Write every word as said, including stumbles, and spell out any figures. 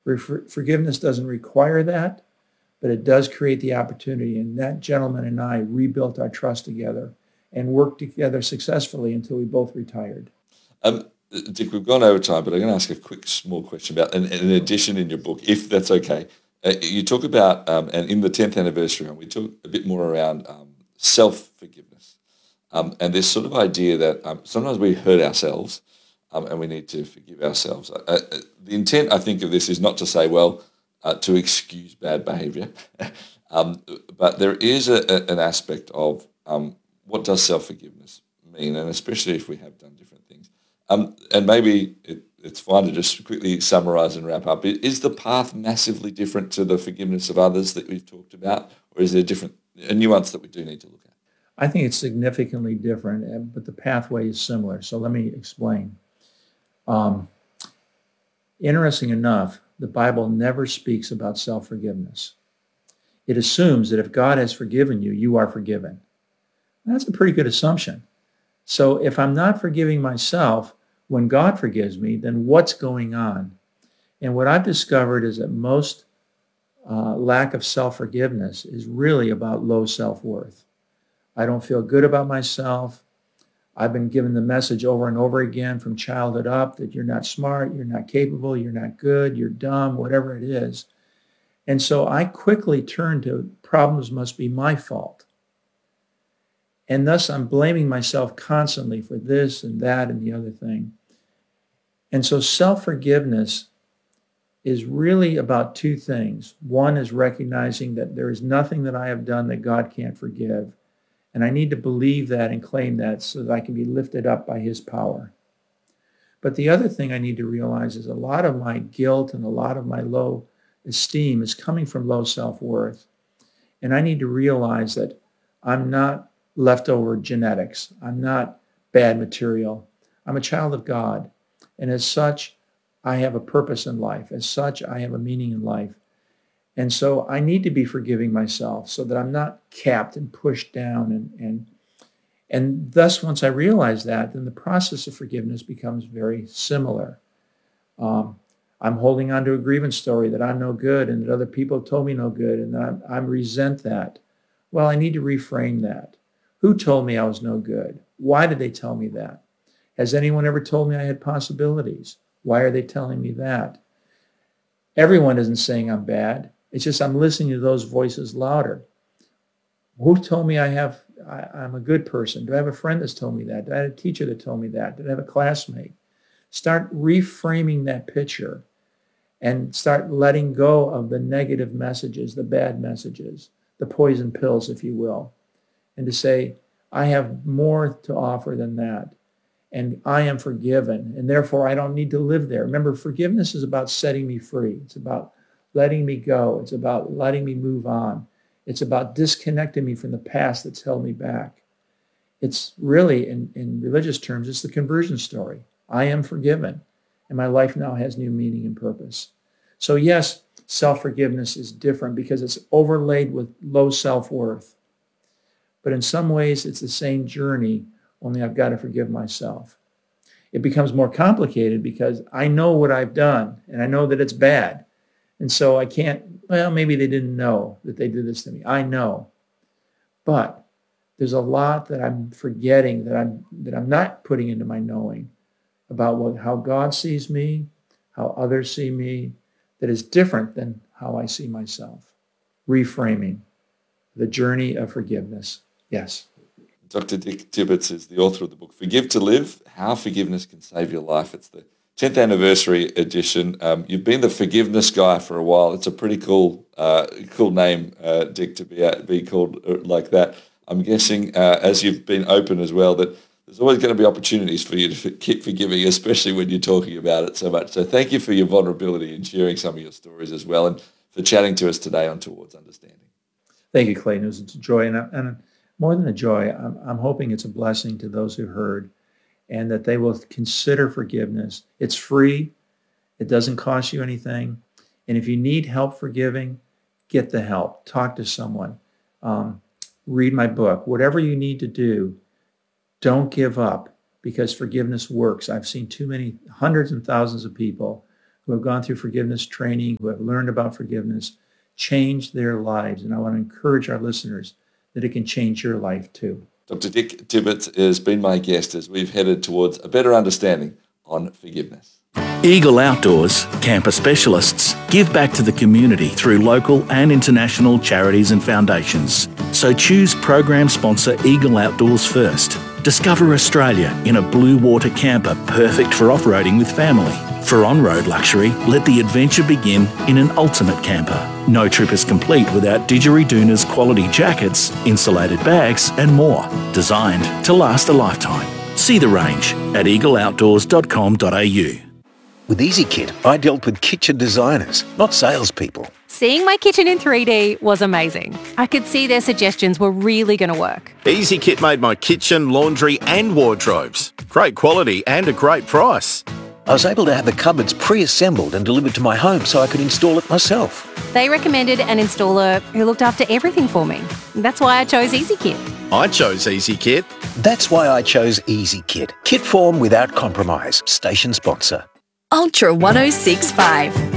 For, forgiveness doesn't require that, but it does create the opportunity. And that gentleman and I rebuilt our trust together and worked together successfully until we both retired. Um, Dick, we've gone over time, but I'm going to ask a quick, small question about, and, and in addition in your book, if that's okay, uh, you talk about, um, and in the tenth anniversary, we talk a bit more around um, self-forgiveness. Um, and this sort of idea that um, sometimes we hurt ourselves um, and we need to forgive ourselves. Uh, uh, the intent, I think, of this is not to say, well, uh, to excuse bad behaviour, um, but there is a, a, an aspect of um, what does self-forgiveness mean, and especially if we have done different things. Um, and maybe it, it's fine to just quickly summarise and wrap up. Is the path massively different to the forgiveness of others that we've talked about, or is there a different, a nuance that we do need to look at? I think it's significantly different, but the pathway is similar. So let me explain. Um, interesting enough, the Bible never speaks about self-forgiveness. It assumes that if God has forgiven you, you are forgiven. That's a pretty good assumption. So if I'm not forgiving myself when God forgives me, then what's going on? And what I've discovered is that most uh, lack of self-forgiveness is really about low self-worth. I don't feel good about myself. I've been given the message over and over again from childhood up that you're not smart, you're not capable, you're not good, you're dumb, whatever it is. And so I quickly turn to problems must be my fault. And thus I'm blaming myself constantly for this and that and the other thing. And so self-forgiveness is really about two things. One is recognizing that there is nothing that I have done that God can't forgive. And I need to believe that and claim that so that I can be lifted up by his power. But the other thing I need to realize is a lot of my guilt and a lot of my low esteem is coming from low self-worth. And I need to realize that I'm not leftover genetics. I'm not bad material. I'm a child of God. And as such, I have a purpose in life. As such, I have a meaning in life. And so I need to be forgiving myself so that I'm not capped and pushed down. And, and, and thus, once I realize that, then the process of forgiveness becomes very similar. Um, I'm holding on to a grievance story that I'm no good and that other people told me no good, and I'm, I resent that. Well, I need to reframe that. Who told me I was no good? Why did they tell me that? Has anyone ever told me I had possibilities? Why are they telling me that? Everyone isn't saying I'm bad. It's just I'm listening to those voices louder. Who told me I have, I, I'm a good person? Do I have a friend that's told me that? Do I have a teacher that told me that? Did I have a classmate? Start reframing that picture and start letting go of the negative messages, the bad messages, the poison pills, if you will, and to say, I have more to offer than that. And I am forgiven, and therefore I don't need to live there. Remember, forgiveness is about setting me free. It's about letting me go. It's about letting me move on. It's about disconnecting me from the past that's held me back. It's really, in, in religious terms, it's the conversion story. I am forgiven, and my life now has new meaning and purpose. So yes, self-forgiveness is different because it's overlaid with low self-worth. But in some ways, it's the same journey, only I've got to forgive myself. It becomes more complicated because I know what I've done, and I know that it's bad. And so I can't, well, maybe they didn't know that they did this to me. I know. But there's a lot that I'm forgetting, that I'm that I'm not putting into my knowing about what, how God sees me, how others see me, that is different than how I see myself. Reframing the journey of forgiveness. Yes. Doctor Dick Tibbets is the author of the book Forgive to Live, How Forgiveness Can Save Your Life. It's the tenth anniversary edition. Um, you've been the forgiveness guy for a while. It's a pretty cool uh, cool name, uh, Dick, to be uh, be called like that. I'm guessing, uh, as you've been open as well, that there's always going to be opportunities for you to keep forgiving, especially when you're talking about it so much. So thank you for your vulnerability and sharing some of your stories as well, and for chatting to us today on Towards Understanding. Thank you, Clayton. It was a joy, and, and more than a joy, I'm, I'm hoping it's a blessing to those who heard, and that they will consider forgiveness. It's free. It doesn't cost you anything. And if you need help forgiving, get the help. Talk to someone. Um, read my book. Whatever you need to do, don't give up, because forgiveness works. I've seen too many, hundreds and thousands of people who have gone through forgiveness training, who have learned about forgiveness, change their lives. And I want to encourage our listeners that it can change your life too. Doctor Dick Tibbett has been my guest as we've headed towards a better understanding on forgiveness. Eagle Outdoors, camper specialists, give back to the community through local and international charities and foundations. So choose program sponsor Eagle Outdoors first. Discover Australia in a blue water camper perfect for off-roading with family. For on-road luxury, let the adventure begin in an ultimate camper. No trip is complete without Didgeridoon's quality jackets, insulated bags and more, designed to last a lifetime. See the range at eagle outdoors dot com dot a u. With EasyKit, I dealt with kitchen designers, not salespeople. Seeing my kitchen in three D was amazing. I could see their suggestions were really going to work. EasyKit made my kitchen, laundry and wardrobes. Great quality and a great price. I was able to have the cupboards pre-assembled and delivered to my home so I could install it myself. They recommended an installer who looked after everything for me. That's why I chose EasyKit. I chose EasyKit. That's why I chose EasyKit. Kit form without compromise. Station sponsor. Ultra one oh six point five.